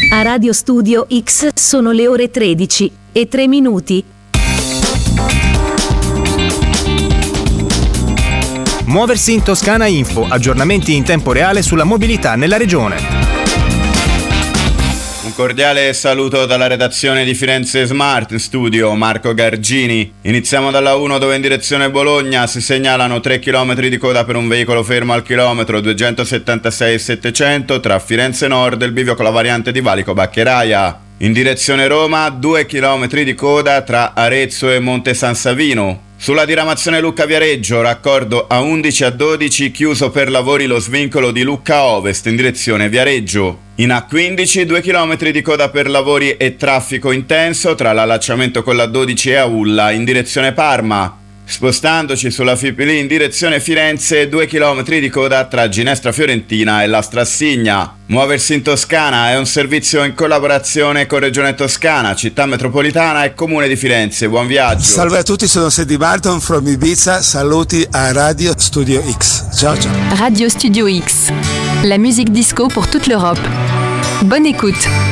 A Radio Studio X sono le ore 13:03. Muoversi in Toscana Info, aggiornamenti in tempo reale sulla mobilità nella regione. Un cordiale saluto dalla redazione di Firenze Smart Studio, Marco Gargini. Iniziamo dalla 1 dove in direzione Bologna si segnalano 3 km di coda per un veicolo fermo al chilometro 276,700 tra Firenze Nord e il bivio con la variante di Valico Baccheraia. In direzione Roma 2 km di coda tra Arezzo e Monte San Savino. Sulla diramazione Lucca-Viareggio, raccordo A11-A12 chiuso per lavori lo svincolo di Lucca Ovest in direzione Viareggio. In A15 2 km di coda per lavori e traffico intenso tra l'allacciamento con l'A12 e Aulla in direzione Parma. Spostandoci sulla Fipili in direzione Firenze 2 km di coda tra Ginestra Fiorentina e la Strassigna. Muoversi in Toscana è un servizio in collaborazione con Regione Toscana, Città Metropolitana e Comune di Firenze. Buon viaggio. Salve a tutti, sono Sandy Barton from Ibiza. Saluti a Radio Studio X. Ciao ciao. Radio Studio X, la musique disco pour toute l'Europe. Bonne écoute.